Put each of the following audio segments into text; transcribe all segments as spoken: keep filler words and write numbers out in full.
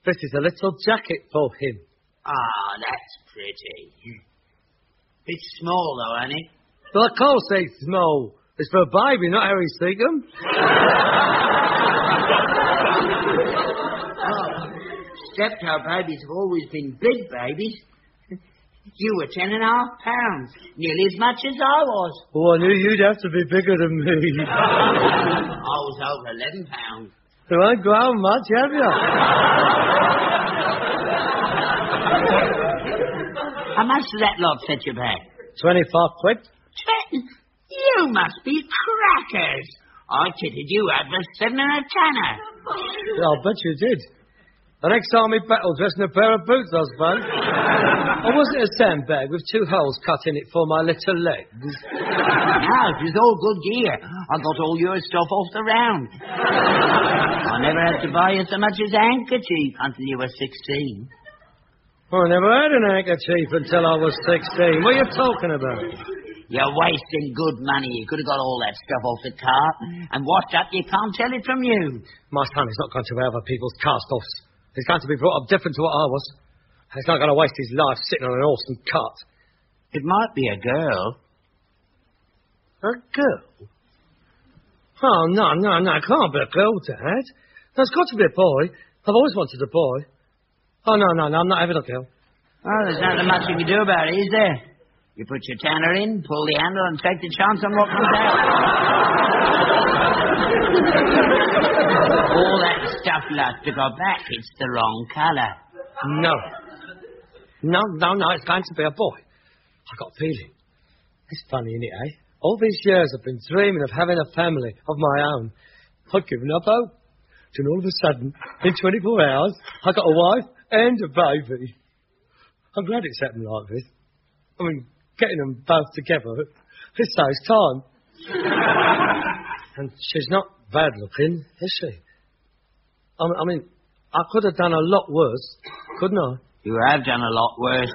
This is a little jacket for him. Ah, that's pretty. Bit small, though, ain't it? Well, of course it's small. It's for a baby, not Harry Seacombe. Oh, stepchild babies have always been big babies. You were ten and a half pounds, nearly as much as I was. Oh, I knew you'd have to be bigger than me. I was over eleven pounds. You ain't grown much, have you? How much does that lot set you back? Twenty-five quid. You must be crackers. I titted you out for seven and a tanner. Yeah, I'll bet you did. The next army battle dressed in a pair of boots, I suppose. Or was it a sandbag with two holes cut in it for my little legs? No, it was all good gear. I got all your stuff off the round. I never had to buy you so much as a handkerchief until you were sixteen. Well, I never had an handkerchief until I was sixteen. What are you talking about? You're wasting good money. You could have got all that stuff off the cart and washed up. You can't tell it from you. My son is not going to wear other people's cast-offs. He's going to be brought up different to what I was. He's not going to waste his life sitting on an awesome cart. It might be a girl. A girl? Oh, no, no, no. It can't be a girl, Dad. There's got to be a boy. I've always wanted a boy. Oh, no, no, no, I'm not having a girl. Oh, there's nothing much you can do about it, is there? You put your tanner in, pull the handle, and take the chance on what comes out. All that stuff left to go back. It's the wrong colour. No. No, no, no, it's going to be a boy. I got a feeling. It's funny, isn't it, eh? All these years I've been dreaming of having a family of my own. I've given up hope. And all of a sudden, in twenty-four hours, I got a wife and a baby. I'm glad it's happened like this. I mean, getting them both together, it saves time. And she's not bad looking, is she? I mean, I mean, I could have done a lot worse, couldn't I? You have done a lot worse.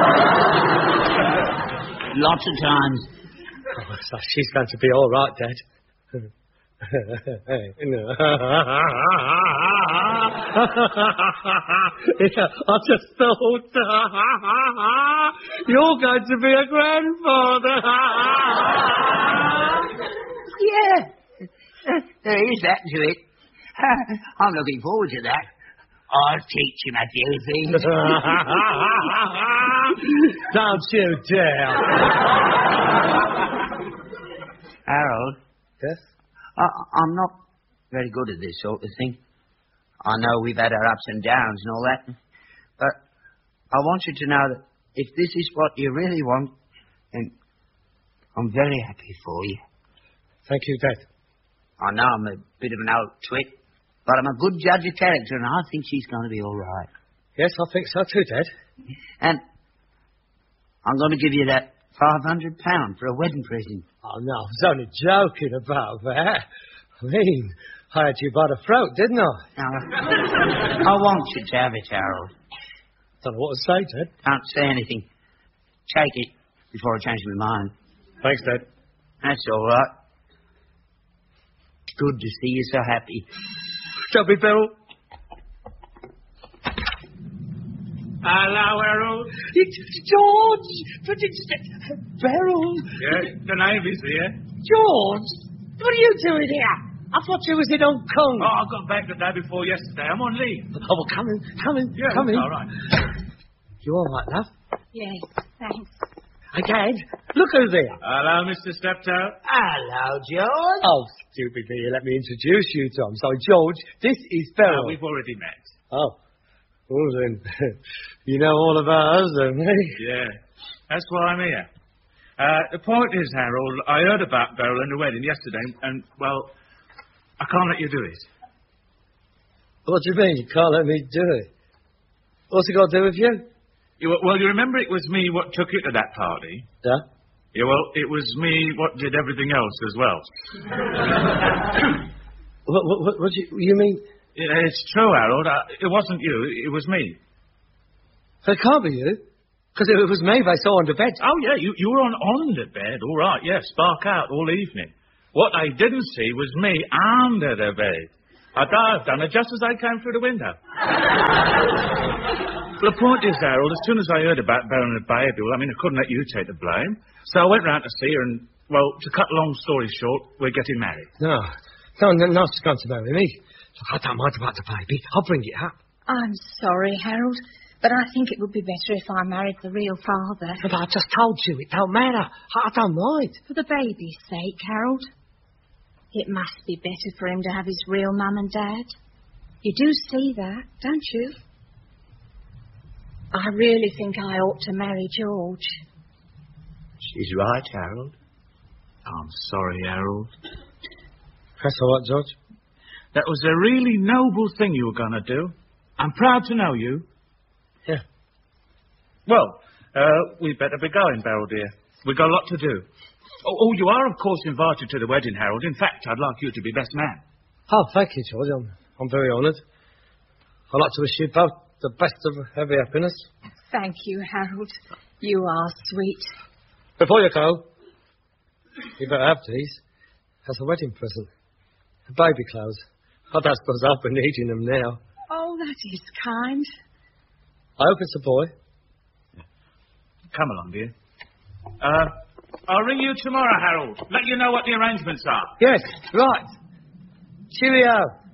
Lots of times. Oh, so she's going to be all right, Dad. yeah, I just thought you're going to be a grandfather. Yeah, there is that to it. I'm looking forward to that. I'll teach him a few things. Don't you dare. Harold? Yes? I, I'm not very good at this sort of thing. I know we've had our ups and downs and all that, but I want you to know that if this is what you really want, then I'm very happy for you. Thank you, Dad. I know I'm a bit of an old twit, but I'm a good judge of character, and I think she's going to be all right. Yes, I think so too, Dad. And I'm going to give you that five hundred pounds for a wedding present. Oh, no, I was only joking about that. I mean, I had you by the throat, didn't I? Now, I want you to have it, Harold. Don't know what to say, Dad. Can't say anything. Take it before I change my mind. Thanks, Dad. That's all right. Good to see you so happy. Chubby Beryl. Hello, Harold. It's George! But it's Beryl. Yeah, the Navy's here. George! What are you doing here? I thought you was in Hong Kong. Oh, I got back the day before yesterday. I'm on leave. Oh, well, come in, come in, Yeah, come in. all right. You all right, love? Yes, thanks. Hey, Dad, look who's there. Hello, Mister Steptoe. Hello, George. Oh, stupid me. Let me introduce you, Tom. So, George, this is Beryl. Uh, we've already met. Oh. Well, then, you know all about us, don't you? Yeah, that's why I'm here. Uh, the point is, Harold, I heard about Beryl and the wedding yesterday, and, well, I can't let you do it. What do you mean, you can't let me do it? What's it got to do with you? You, well, you remember it was me what took you to that party? Yeah? Yeah, well, it was me what did everything else as well. what, what, what, what do you, you mean? Yeah, it's true, Harold. I, it wasn't you, it was me. It can't be you. Because it was me they saw on the bed. Oh, yeah, you, you were on, on the bed, all right, yeah, spark out all evening. What they didn't see was me under the bed. I dived on her just as I came through the window. Well, the point is, Harold, as soon as I heard about Beryl and the baby, well, I mean, I couldn't let you take the blame. So I went round to see her and, well, to cut a long story short, we're getting married. No, no, no, no, she's going to marry me. Look, I don't mind about the baby. I'll bring it up. I'm sorry, Harold, but I think it would be better if I married the real father. But I just told you, it don't matter. I, I don't mind. For the baby's sake, Harold. It must be better for him to have his real mum and dad. You do see that, don't you? I really think I ought to marry George. She's right, Harold. I'm sorry, Harold. That's all right, George. That was a really noble thing you were going to do. I'm proud to know you. Yeah. Well, uh, we better be going, Beryl, dear. We've got a lot to do. Oh, oh, you are, of course, invited to the wedding, Harold. In fact, I'd like you to be best man. Oh, thank you, George. I'm, I'm very honoured. I'd like to wish you both the best of every happiness. Thank you, Harold. You are sweet. Before you go, you better have these as a wedding present. The baby clothes. I don't suppose I'll be needing them now. Oh, that is kind. I hope it's a boy. Come along, dear. Uh, I'll ring you tomorrow, Harold. Let you know what the arrangements are. Yes, right. Cheerio.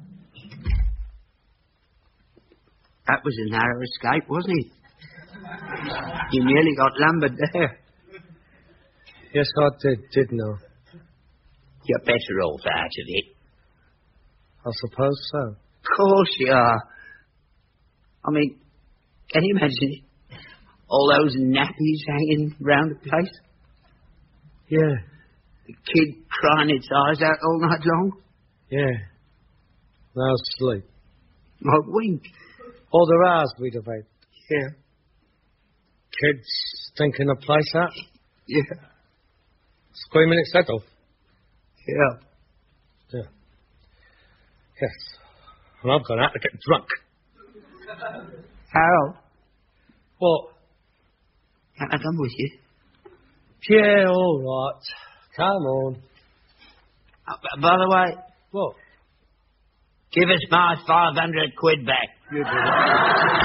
That was a narrow escape, wasn't it? You nearly got lumbered there. Yes, I did, didn't I? You're better off out of it. I suppose so. Of course you are. I mean, can you imagine it? All those nappies hanging round the place? Yeah. The kid crying its eyes out all night long? Yeah. No sleep. Not a wink. All the hours we'd have had. Yeah. Kids stinking the place up. Yeah. Screaming its head off. Yeah. Yeah. Yes. And I've gone out to get drunk. Harold, What? can I come with you? Yeah, all right. Come on. Uh, b- by the way, What? give us my five hundred quid back. You do that.